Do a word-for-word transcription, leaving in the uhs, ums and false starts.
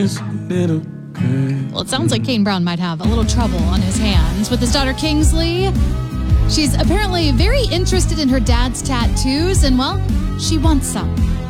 Well, it sounds like Kane Brown might have a little trouble on his hands with his daughter Kingsley. She's apparently very interested in her dad's tattoos, and, well, she wants some.